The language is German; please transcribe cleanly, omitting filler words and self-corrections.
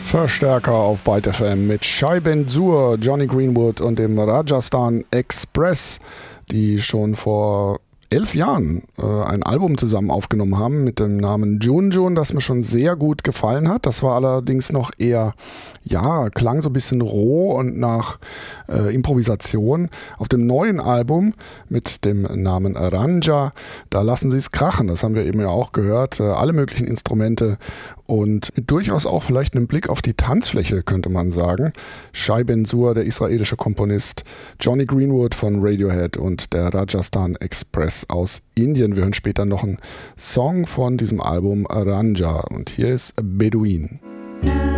Verstärker auf Byte FM mit Shai Ben-Zur, Jonny Greenwood und dem Rajasthan Express, die schon vor 11 Jahren ein Album zusammen aufgenommen haben mit dem Namen June June, das mir schon sehr gut gefallen hat. Das war allerdings noch eher, klang so ein bisschen roh und nach Improvisation. Auf dem neuen Album mit dem Namen Ranja, da lassen sie es krachen. Das haben wir eben ja auch gehört. Alle möglichen Instrumente und mit durchaus auch vielleicht einem Blick auf die Tanzfläche, könnte man sagen. Shai Ben-Zur, der israelische Komponist, Jonny Greenwood von Radiohead und der Rajasthan Express aus Indien. Wir hören später noch einen Song von diesem Album Ranja und hier ist Bedouin.